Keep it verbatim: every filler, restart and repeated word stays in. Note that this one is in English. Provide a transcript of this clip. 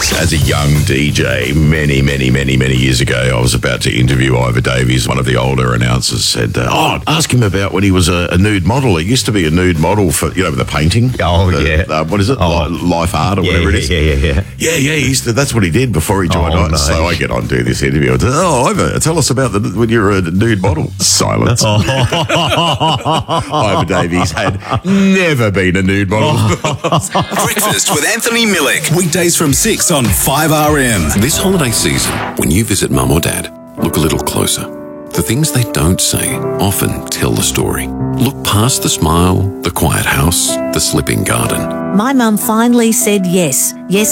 As a young D J, many, many, many, many years ago, I was about to interview Ivor Davies. One of the older announcers said, uh, oh, ask him about when he was a, a nude model. He used to be a nude model for, you know, the painting. Oh, the, yeah. Uh, what is it? Oh. Li- Life art or yeah, whatever yeah, it is. Yeah, yeah, yeah. Yeah, yeah, he used to, that's what he did before he joined Oh, on. no. So I get on to this interview. I said, oh, Ivor, tell us about the, when you were a nude model. Silence. Oh. Ivor Davies had never been a nude model. Breakfast with Anthony Millick. Weekdays from six on five R M. This holiday season, when you visit mum or dad, look a little closer. The things they don't say often tell the story. Look past the smile, the quiet house, the slipping garden. My mum finally said yes. Yes,